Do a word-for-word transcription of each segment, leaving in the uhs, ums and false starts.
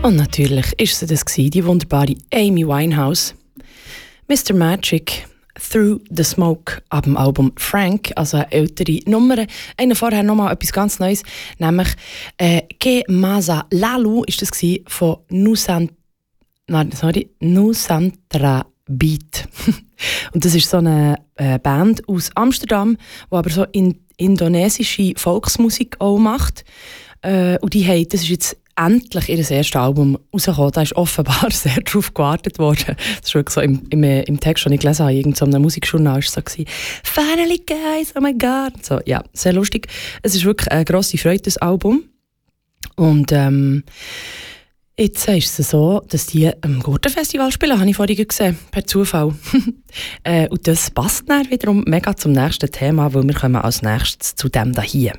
Und natürlich ist sie das gewesen, die wunderbare Amy Winehouse. Mister Magic, Through the Smoke, ab dem Album Frank, also eine ältere Nummer. Eine vorher nochmal etwas ganz Neues, nämlich äh, Ke Masa Lalu ist das gewesen, von Nusan, nein, sorry, Nusantra Beat. Und das ist so eine äh, Band aus Amsterdam, die aber so in indonesische Volksmusik auch macht. Äh, und die haben, das ist jetzt endlich ihr erstes Album rausgekommen. Da ist offenbar sehr darauf gewartet worden. Das war wirklich so im, im, im Text, den ich gelesen habe, in so einem Musikjournal war es so gewesen. «Finally, guys, oh my God!» So, ja, sehr lustig. Es ist wirklich eine grosse Freude, das Album. Und ähm, jetzt ist es so, dass die am Gurtenfestival spielen, habe ich vorhin gesehen, per Zufall. äh, und das passt dann wiederum mega zum nächsten Thema, weil wir kommen als nächstes zu dem da hier.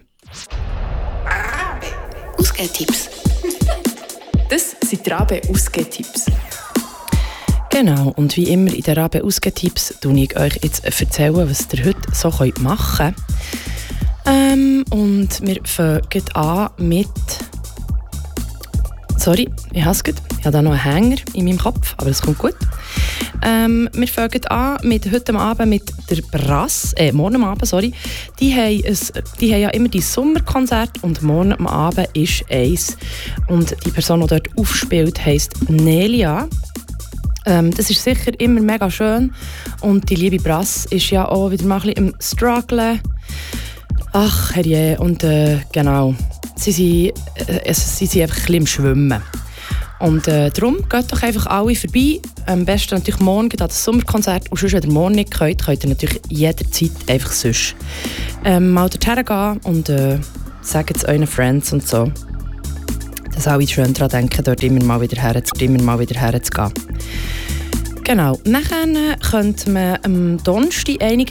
Ausgehtipps. Das sind die Rabe-Ausgehtipps. Genau, und wie immer in den Rabe-Ausgehtipps tue ich euch jetzt erzählen, was ihr heute so machen könnt. Ähm, und wir fangen an mit... Sorry, ich habe es gut. Ich habe da noch einen Hänger in meinem Kopf, aber es kommt gut. Ähm, wir fangen an mit heute Abend mit der Brass, äh, morgen Abend, sorry. Die haben, ein, die haben ja immer die Sommerkonzerte und morgen Abend ist eins. Und die Person, die dort aufspielt, heisst Nelia. Ähm, das ist sicher immer mega schön. Und die liebe Brass ist ja auch wieder mal ein bisschen im Struggle. Ach, herrje, und äh, genau. Sie sind, äh, sie sind einfach ein bisschen im Schwimmen. Und äh, darum geht doch einfach alle vorbei. Am besten natürlich morgen an das Sommerkonzert. Und sonst, wenn ihr morgen nicht könnt, könnt ihr natürlich jederzeit einfach sonst ähm, mal dorthin gehen und äh, sagt es euren Friends und so, dass alle schön daran denken, dort immer mal wieder herzugehen. Genau. Nachher könnte man am Donnerstag einige